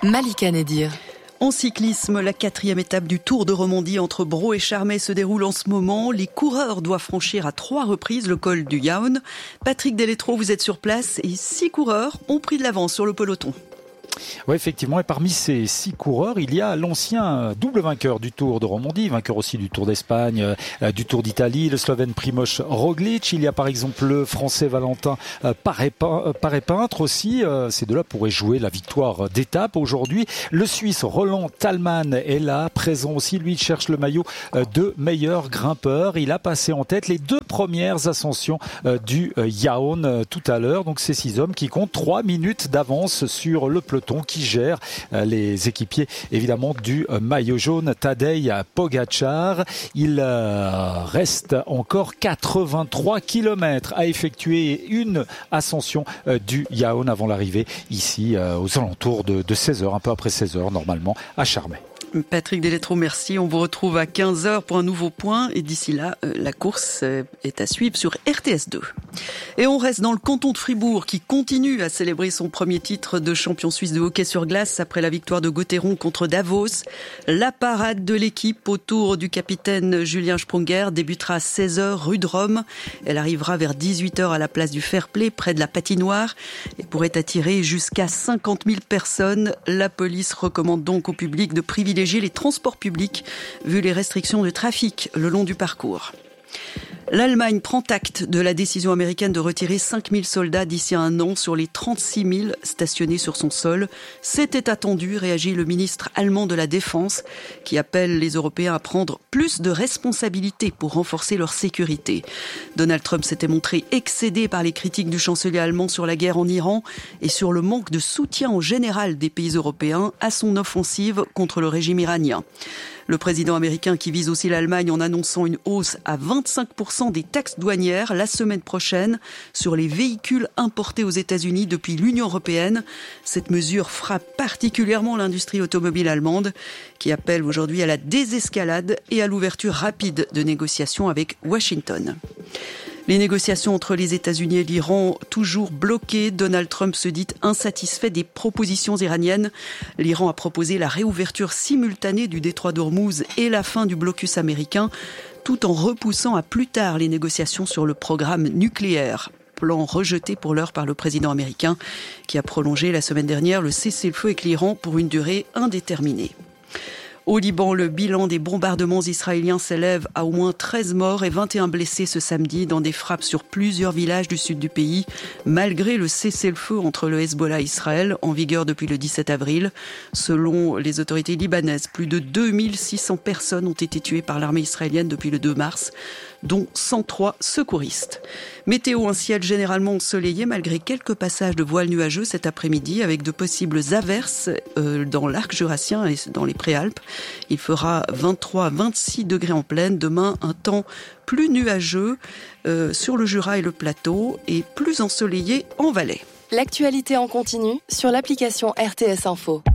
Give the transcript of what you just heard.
Malika Nedir. En cyclisme, la 4e étape du Tour de Romandie entre Braux et Charmey se déroule en ce moment. Les coureurs doivent franchir à 3 reprises le col du Yaon. Patrick Deletro, vous êtes sur place et 6 coureurs ont pris de l'avance sur le peloton. Oui, effectivement. Et parmi ces 6 coureurs, il y a l'ancien double vainqueur du Tour de Romandie, vainqueur aussi du Tour d'Espagne, du Tour d'Italie, le Slovène Primož Roglič. Il y a par exemple le Français Valentin Paré-Peintre aussi. Ces deux-là pourraient jouer la victoire d'étape aujourd'hui. Le Suisse Roland Thalmann est là, présent aussi. Lui, il cherche le maillot de meilleur grimpeur. Il a passé en tête les 2 premières ascensions du Yaon tout à l'heure. Donc, ces 6 hommes qui comptent 3 minutes d'avance sur le peloton qui gère les équipiers évidemment du maillot jaune, Tadej Pogačar. Il reste encore 83 km à effectuer, une ascension du Yaon avant l'arrivée ici aux alentours de 16h, un peu après 16h normalement à Charmey. Patrick Deletro, merci. On vous retrouve à 15h pour un nouveau point. Et d'ici là, la course est à suivre sur RTS2. Et on reste dans le canton de Fribourg qui continue à célébrer son premier titre de champion suisse de hockey sur glace après la victoire de Gotteron contre Davos. La parade de l'équipe autour du capitaine Julien Sprunger débutera à 16h rue de Rome. Elle arrivera vers 18h à la place du Fair-Play près de la patinoire et pourrait attirer jusqu'à 50 000 personnes. La police recommande donc au public de privilégier les transports publics vu les restrictions de trafic le long du parcours. L'Allemagne prend acte de la décision américaine de retirer 5 000 soldats d'ici à un an sur les 36 000 stationnés sur son sol. C'était attendu, réagit le ministre allemand de la Défense, qui appelle les Européens à prendre plus de responsabilités pour renforcer leur sécurité. Donald Trump s'était montré excédé par les critiques du chancelier allemand sur la guerre en Iran et sur le manque de soutien en général des pays européens à son offensive contre le régime iranien. Le président américain qui vise aussi l'Allemagne en annonçant une hausse à 25% des taxes douanières la semaine prochaine sur les véhicules importés aux États-Unis depuis l'Union européenne. Cette mesure frappe particulièrement l'industrie automobile allemande qui appelle aujourd'hui à la désescalade et à l'ouverture rapide de négociations avec Washington. Les négociations entre les États-Unis et l'Iran toujours bloquées. Donald Trump se dit insatisfait des propositions iraniennes. L'Iran a proposé la réouverture simultanée du détroit d'Ormuz et la fin du blocus américain, tout en repoussant à plus tard les négociations sur le programme nucléaire. Plan rejeté pour l'heure par le président américain, qui a prolongé la semaine dernière le cessez-le-feu avec l'Iran pour une durée indéterminée. Au Liban, le bilan des bombardements israéliens s'élève à au moins 13 morts et 21 blessés ce samedi dans des frappes sur plusieurs villages du sud du pays, malgré le cessez-le-feu entre le Hezbollah et Israël, en vigueur depuis le 17 avril. Selon les autorités libanaises, plus de 2600 personnes ont été tuées par l'armée israélienne depuis le 2 mars, dont 103 secouristes. Météo, un ciel généralement ensoleillé malgré quelques passages de voiles nuageux cet après-midi avec de possibles averses dans l'arc jurassien et dans les préalpes. Il fera 23 à 26 degrés en plaine. Demain, un temps plus nuageux sur le Jura et le plateau et plus ensoleillé en Valais. L'actualité en continu sur l'application RTS Info.